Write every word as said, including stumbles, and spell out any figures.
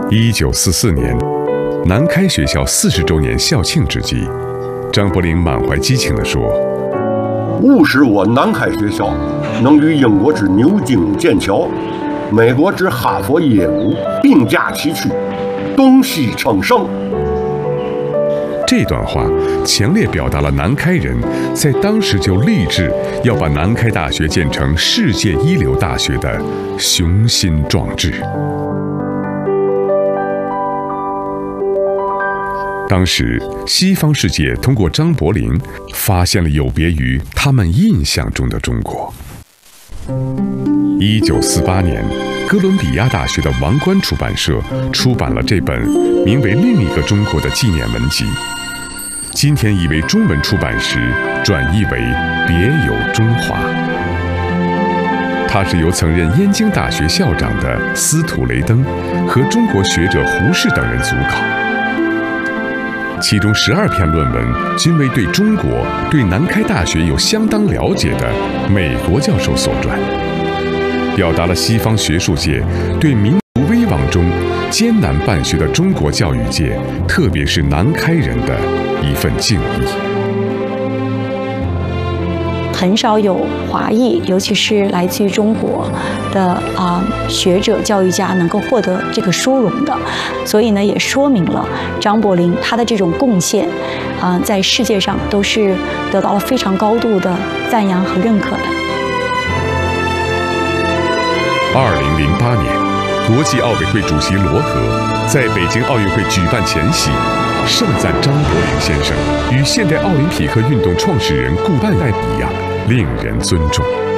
一九四四年，南开学校四十周年校庆之际，张伯苓满怀激情地说：“ 务使我南开学校能与英国之牛津、剑桥、美国之哈佛、耶鲁并驾齐驱，东西称盛。” 这段话强烈表达了南开人在当时就立志要把南开大学建成世界一流大学的雄心壮志。当时，西方世界通过张伯苓发现了有别于他们印象中的中国。一九四八年，哥伦比亚大学的王冠出版社出版了这本名为《另一个中国》的纪念文集，今天已为中文出版时转译为《别有中华》。它是由曾任燕京大学校长的司徒雷登和中国学者胡适等人组稿，其中十二篇论文均为对中国、对南开大学有相当了解的美国教授所撰，表达了西方学术界对民族危亡中艰难办学的中国教育界，特别是南开人的一份敬意。 很少有华裔，尤其是来自于中国的啊、呃、学者、教育家能够获得这个殊荣的，所以呢，也说明了张伯苓他的这种贡献，啊、呃，在世界上都是得到了非常高度的赞扬和认可的。 二零零八年，国际奥委会主席罗河在北京奥运会举办前夕，盛赞张伯苓先生与现代奥林匹克运动创始人顾拜旦一样，令人尊重。